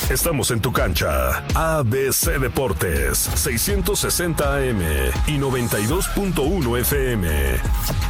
Estamos en tu cancha. ABC Deportes, 660 AM y 92.1 FM.